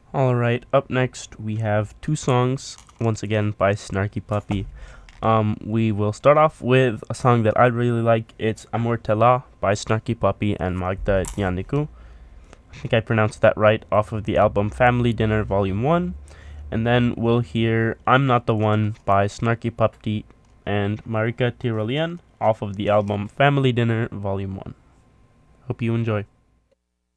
Alright, up next we have two songs, once again by Snarky Puppy. We will start off with a song that I really like. It's Amor Tela by Snarky Puppy and Magda Yanniku. I think I pronounced that right, off of the album Family Dinner Volume 1. And then we'll hear I'm Not the One by Snarky Puppy and Marika Tirolian off of the album Family Dinner Volume 1. Hope you enjoy.